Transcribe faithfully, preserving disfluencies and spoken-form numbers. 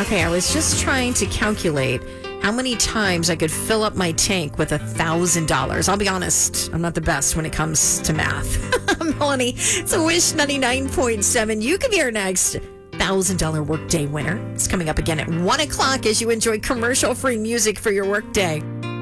Okay, I was just trying to calculate how many times I could fill up my tank with a thousand dollars. I'll be honest, I'm not the best when it comes to math. Melanie, it's a Wish ninety-nine point seven. You could be our next one thousand dollars workday winner. It's coming up again at one o'clock as you enjoy commercial-free music for your workday.